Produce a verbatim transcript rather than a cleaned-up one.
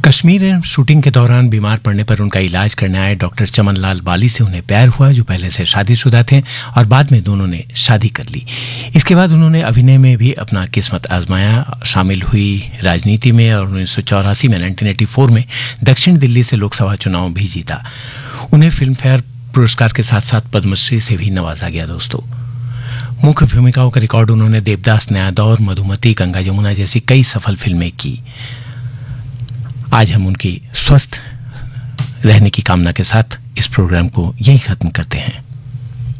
कश्मीर में शूटिंग के दौरान बीमार पड़ने पर उनका इलाज करने आए डॉक्टर चमन लाल बाली से उन्हें प्यार हुआ, जो पहले से शादीशुदा थे और बाद में दोनों ने शादी कर ली। इसके बाद उन्होंने अभिनय में भी अपना किस्मत आजमाया, शामिल हुई राजनीति में और उन्नीस सौ चौरासी में नाइनटीन एटी फोर में दक्षिण दिल्ली से लोकसभा चुनाव भी जीता। उन्हें फिल्म फेयर पुरस्कार के साथ साथ पद्मश्री से भी नवाजा गया। दोस्तों, मुख्य भूमिकाओं का रिकॉर्ड उन्होंने देवदास, नया दौर, मधुमती, गंगा यमुना जैसी कई सफल फिल्में की। आज हम उनकी स्वस्थ रहने की कामना के साथ इस प्रोग्राम को यही खत्म करते हैं।